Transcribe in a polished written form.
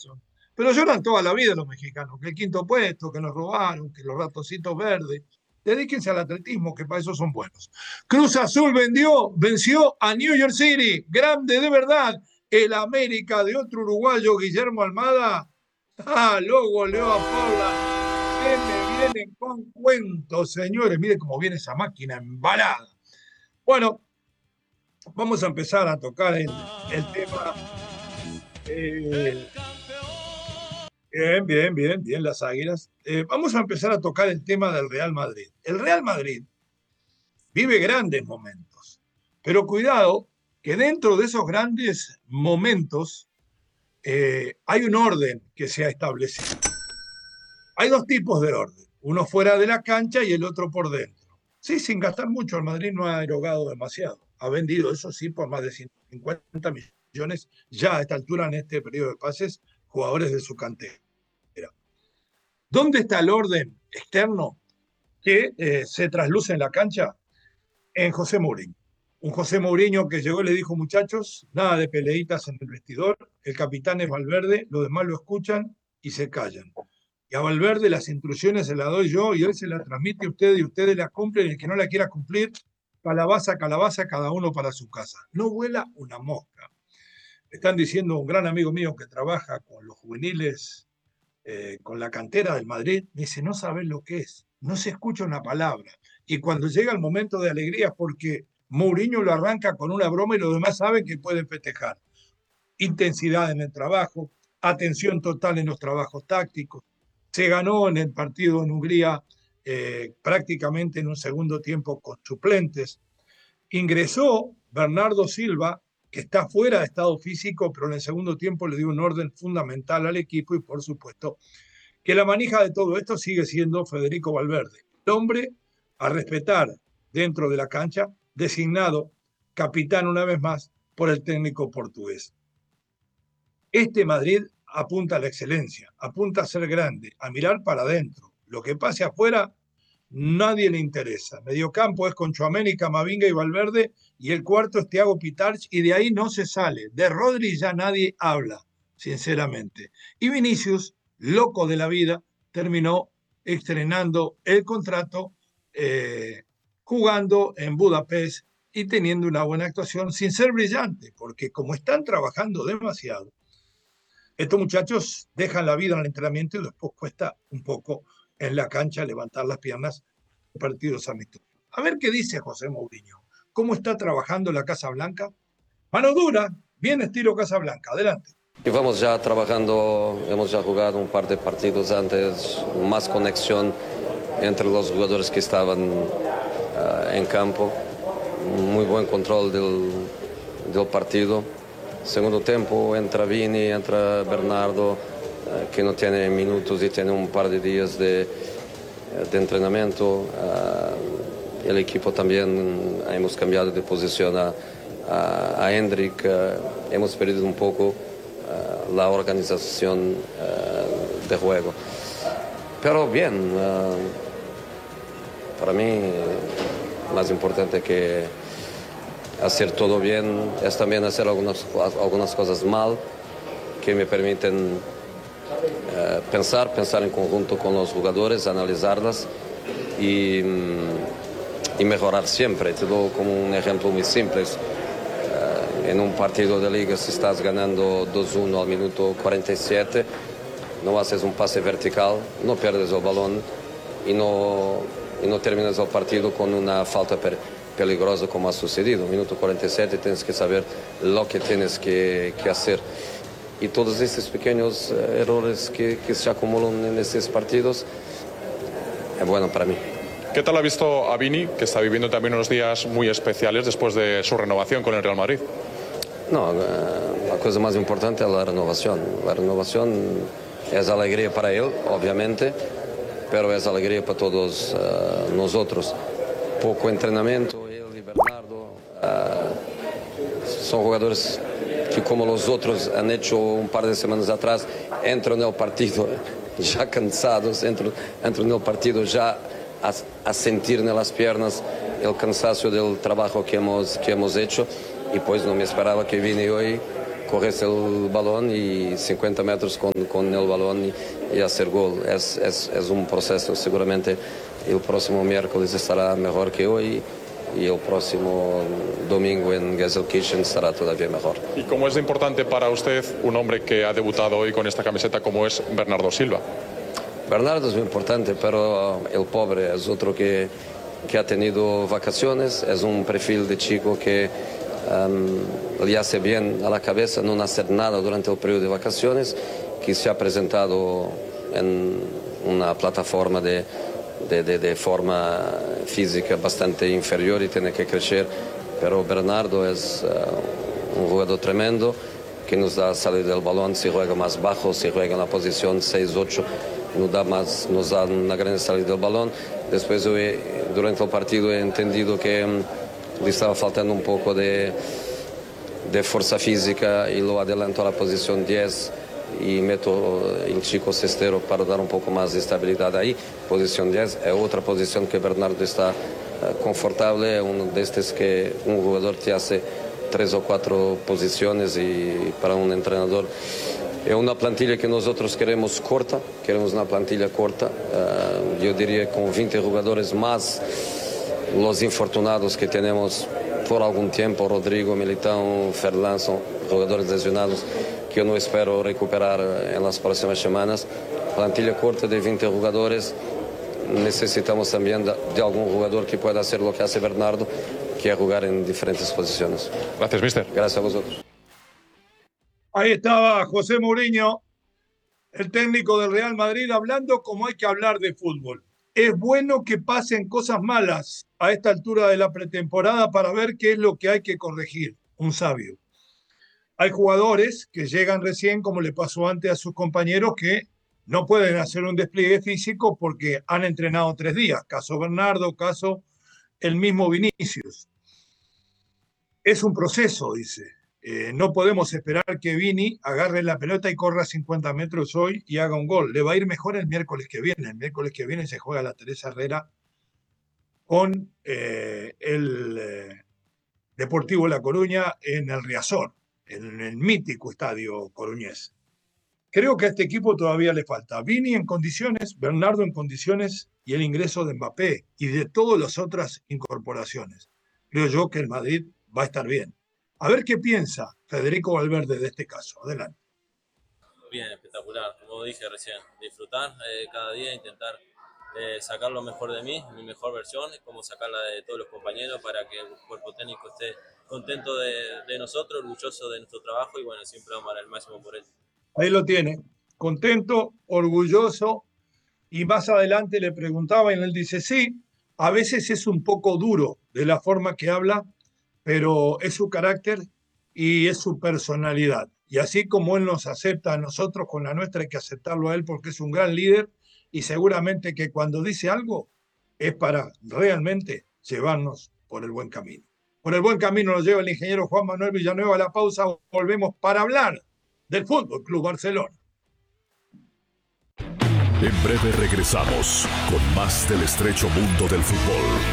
Anderson. Pero lloran toda la vida los mexicanos, que el quinto puesto, que nos robaron, que los ratoncitos verdes. Dedíquense al atletismo, que para eso son buenos. Cruz Azul venció a New York City, grande de verdad. El América de otro uruguayo, Guillermo Almada, lo goleó a Paula. ¿Qué me vienen con cuentos, señores? Miren cómo viene esa máquina embalada. Bueno, vamos a empezar a tocar el tema. Bien, las Águilas. Vamos a empezar a tocar el tema del Real Madrid. El Real Madrid vive grandes momentos, pero cuidado que dentro de esos grandes momentos hay un orden que se ha establecido. Hay dos tipos de orden, uno fuera de la cancha y el otro por dentro. Sí, sin gastar mucho, el Madrid no ha erogado demasiado. Ha vendido, eso sí, por más de 150 millones ya a esta altura en este periodo de pases, jugadores de su cantera. ¿Dónde está el orden externo que se trasluce en la cancha? En José Mourinho. Un José Mourinho que llegó y le dijo, muchachos, nada de peleitas en el vestidor, el capitán es Valverde, los demás lo escuchan y se callan. Y a Valverde las instrucciones se las doy yo y él se las transmite a ustedes y ustedes las cumplen, y el que no la quiera cumplir, calabaza, cada uno para su casa. No vuela una mosca. Me están diciendo un gran amigo mío que trabaja con los juveniles, con la cantera del Madrid, me dice, no sabes lo que es, no se escucha una palabra. Y cuando llega el momento de alegría es porque Mourinho lo arranca con una broma y los demás saben que pueden festejar. Intensidad en el trabajo, atención total en los trabajos tácticos. Se ganó en el partido en Hungría prácticamente en un segundo tiempo con suplentes. Ingresó Bernardo Silva, que está fuera de estado físico, pero en el segundo tiempo le dio un orden fundamental al equipo y por supuesto que la manija de todo esto sigue siendo Federico Valverde, el hombre a respetar dentro de la cancha, designado capitán una vez más por el técnico portugués. Este Madrid apunta a la excelencia, apunta a ser grande, a mirar para adentro. Lo que pase afuera, nadie le interesa. Mediocampo es con Tchouaméni, Camavinga y Valverde, y el cuarto es Thiago Pitarch, y de ahí no se sale. De Rodri ya nadie habla, sinceramente. Y Vinicius, loco de la vida, terminó estrenando el contrato, jugando en Budapest y teniendo una buena actuación sin ser brillante, porque como están trabajando demasiado, estos muchachos dejan la vida en el entrenamiento y después cuesta un poco en la cancha levantar las piernas en partidos amistosos. A ver qué dice José Mourinho. ¿Cómo está trabajando la Casa Blanca? Mano dura, bien estilo Casa Blanca. Adelante. Y vamos ya trabajando, hemos ya jugado un par de partidos antes, más conexión entre los jugadores que estaban en campo, muy buen control del partido. Segundo tiempo entra Vini, entra Bernardo, que no tiene minutos y tiene un par de días de entrenamiento. El equipo también hemos cambiado de posición a Hendrik, hemos perdido un poco la organización de juego. Pero bien, para mí más importante que hacer todo bien es también hacer algunas cosas mal que me permiten pensar en conjunto con los jugadores, analizarlas y mejorar siempre. Te doy como un ejemplo muy simple. En un partido de liga, si estás ganando 2-1 al minuto 47, no haces un pase vertical, no pierdes el balón y no terminas el partido con una falta peligrosa como ha sucedido. Minuto 47 tienes que saber lo que tienes que hacer. Y todos estos pequeños errores que se acumulan en estos partidos es bueno para mí. ¿Qué tal ha visto a Vini, que está viviendo también unos días muy especiales después de su renovación con el Real Madrid? No, la cosa más importante es la renovación. La renovación es alegría para él, obviamente, pero es alegría para todos nosotros. Poco entrenamiento, él y Bernardo son jugadores que, como los otros han hecho un par de semanas atrás, entran en el partido ya cansados, entran en el partido ya a sentir en las piernas el cansancio del trabajo que hemos hecho, y pues no me esperaba que vine hoy coges el balón y 50 metros con el balón y hacer gol. Es un proceso. Seguramente el próximo miércoles estará mejor que hoy y el próximo domingo en Gelsenkirchen estará todavía mejor. ¿Y cómo es de importante para usted un hombre que ha debutado hoy con esta camiseta como es Bernardo Silva? Bernardo es muy importante, pero el pobre es otro que ha tenido vacaciones, es un perfil de chico que le hace bien a la cabeza no hacer nada durante el periodo de vacaciones, que se ha presentado en una plataforma de forma física bastante inferior y tiene que crecer, pero Bernardo es un jugador tremendo que nos da salir del balón, si juega más bajo, si juega en la posición 6-8, nos da una gran salida del balón. Después durante el partido he entendido que le estaba faltando un poco de fuerza física y lo adelanto a la posición 10 y meto el chico cestero para dar un poco más de estabilidad ahí. Posición 10 es otra posición que Bernardo está confortable, uno de estos que un jugador te hace 3 o 4 posiciones y para un entrenador es una plantilla que nosotros queremos corta, queremos una plantilla corta, yo diría con 20 jugadores más los infortunados que tenemos por algún tiempo, Rodrigo, Militão, Ferland, son jugadores lesionados que yo no espero recuperar en las próximas semanas. Plantilla corta de 20 jugadores, necesitamos también de algún jugador que pueda hacer lo que hace Bernardo, que es jugar en diferentes posiciones. Gracias, mister. Gracias a vosotros. Ahí estaba José Mourinho, el técnico del Real Madrid, hablando como hay que hablar de fútbol. Es bueno que pasen cosas malas a esta altura de la pretemporada para ver qué es lo que hay que corregir. Un sabio. Hay jugadores que llegan recién, como le pasó antes a sus compañeros, que no pueden hacer un despliegue físico porque han entrenado 3 días. Caso Bernardo, caso el mismo Vinicius. Es un proceso, dice. No podemos esperar que Vini agarre la pelota y corra 50 metros hoy y haga un gol. Le va a ir mejor el miércoles que viene. El miércoles que viene se juega la Teresa Herrera con el Deportivo La Coruña en el Riazor, en el mítico estadio coruñés. Creo que a este equipo todavía le falta Vini en condiciones, Bernardo en condiciones y el ingreso de Mbappé y de todas las otras incorporaciones. Creo yo que el Madrid va a estar bien. A ver qué piensa Federico Valverde de este caso. Adelante. Bien, espectacular. Como dije recién, disfrutar cada día, intentar sacar lo mejor de mí, mi mejor versión, como sacarla de todos los compañeros para que el cuerpo técnico esté contento de nosotros, orgulloso de nuestro trabajo y bueno, siempre vamos a dar el máximo por él. Ahí lo tiene, contento, orgulloso, y más adelante le preguntaba y él dice, sí, a veces es un poco duro de la forma que habla, pero es su carácter y es su personalidad. Y así como él nos acepta a nosotros con la nuestra, hay que aceptarlo a él porque es un gran líder y seguramente que cuando dice algo es para realmente llevarnos por el buen camino. Por el buen camino nos lleva el ingeniero Juan Manuel Villanueva. A la pausa volvemos para hablar del Fútbol Club Barcelona. En breve regresamos con más del estrecho mundo del fútbol.